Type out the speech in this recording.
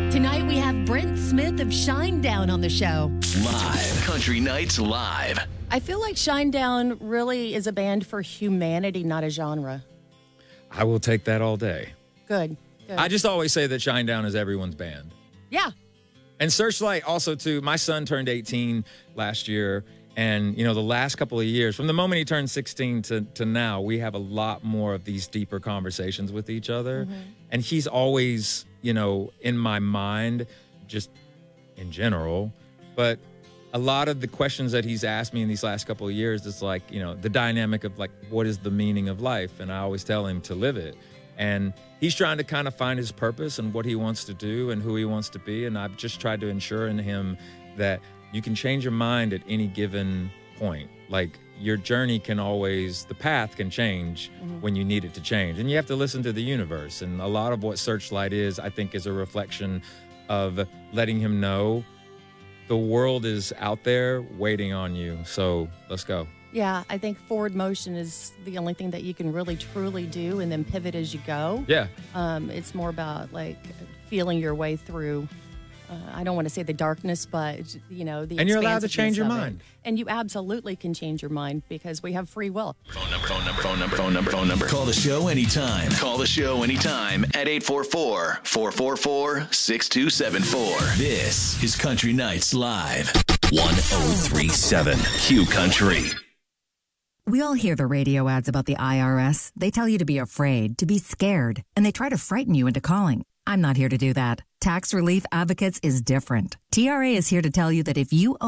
Tonight we have Brent Smith of Shinedown on the show. Live. Country Nights Live. I feel like Shinedown really is a band for humanity, not a genre. I will take that all day. Good. I just always say that Shinedown is everyone's band. Yeah. And Searchlight also, too. My son turned 18 last year. And, the last couple of years, from the moment he turned 16 to now, we have a lot more of these deeper conversations with each other. Mm-hmm. And he's always, in my mind, just in general. But a lot of the questions that he's asked me in these last couple of years is like, the dynamic of like, what is the meaning of life? And I always tell him to live it. And he's trying to kind of find his purpose and what he wants to do and who he wants to be. And I've just tried to ensure in him that you can change your mind at any given point. Like your journey the path can change when you need it to change. And you have to listen to the universe. And a lot of what Searchlight is, I think, is a reflection of letting him know the world is out there waiting on you. So let's go. Yeah, I think forward motion is the only thing that you can really truly do, and then pivot as you go. Yeah. It's more about like feeling your way through. I don't want to say the darkness, but the and you're allowed to change your mind. And you absolutely can change your mind because we have free will. Phone number. Call the show anytime. Call the show anytime at 844-444-6274. This is Country Nights Live. 1037 Q Country. We all hear the radio ads about the IRS. They tell you to be afraid, to be scared, and they try to frighten you into calling. I'm not here to do that. Tax Relief Advocates is different. TRA is here to tell you that if you owe